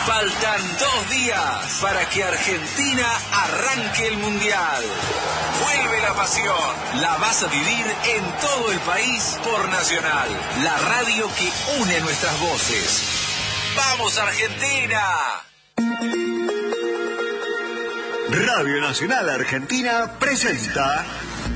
Faltan 2 días para que Argentina arranque el Mundial. Vuelve la pasión. La vas a vivir en todo el país por Nacional, la radio que une nuestras voces. ¡Vamos, Argentina! Radio Nacional Argentina presenta